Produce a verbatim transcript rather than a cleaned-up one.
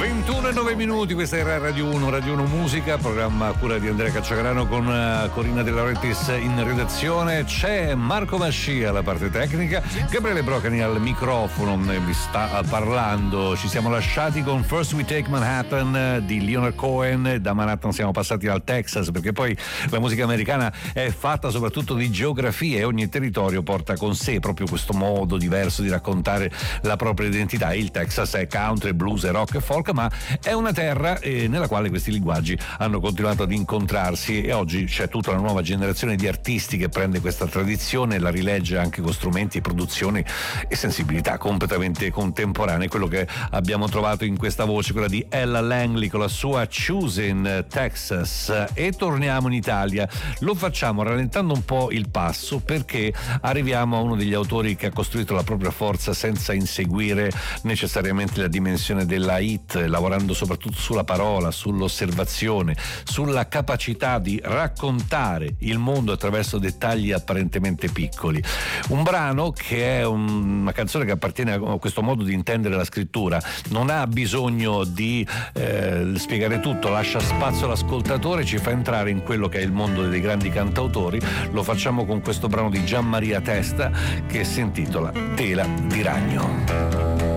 ventuno e nove minuti, questa era Radio uno, Radio uno Musica, programma a cura di Andrea Cacciagrano con uh, Corina De Laurentiis in redazione. C'è Marco Masci alla parte tecnica, Gabriele Brocani al microfono vi sta parlando. Ci siamo lasciati con First We Take Manhattan di Leonard Cohen. Da Manhattan siamo passati al Texas, perché poi la musica americana è fatta soprattutto di geografia e ogni territorio porta con sé proprio questo modo diverso di raccontare la propria identità. Il Texas è country, blues e rock e folk, ma è una terra eh, nella quale questi linguaggi hanno continuato ad incontrarsi, e oggi c'è tutta una nuova generazione di artisti che prende questa tradizione e la rilegge anche con strumenti e produzioni e sensibilità completamente contemporanee. Quello che abbiamo trovato in questa voce, quella di Ella Langley con la sua Choosing Texas. E torniamo in Italia, lo facciamo rallentando un po' il passo, perché arriviamo a uno degli autori che ha costruito la propria forza senza inseguire necessariamente la dimensione della hit, lavorando soprattutto sulla parola, sull'osservazione, sulla capacità di raccontare il mondo attraverso dettagli apparentemente piccoli. Un brano che è un, una canzone che appartiene a questo modo di intendere la scrittura, non ha bisogno di eh, spiegare tutto, lascia spazio all'ascoltatore, ci fa entrare in quello che è il mondo dei grandi cantautori. Lo facciamo con questo brano di Gian Maria Testa che si intitola Tela di ragno.